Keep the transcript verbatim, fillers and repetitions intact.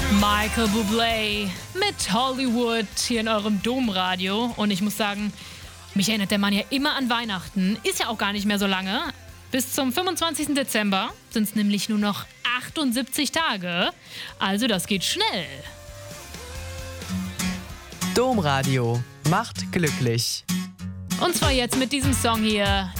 Michael Bublé mit Hollywood hier in eurem Domradio. Und ich muss sagen, mich erinnert der Mann ja immer an Weihnachten. Ist ja auch gar nicht mehr so lange. Bis zum fünfundzwanzigsten Dezember sind es nämlich nur noch achtundsiebzig Tage. Also das geht schnell. Domradio macht glücklich. Und zwar jetzt mit diesem Song hier.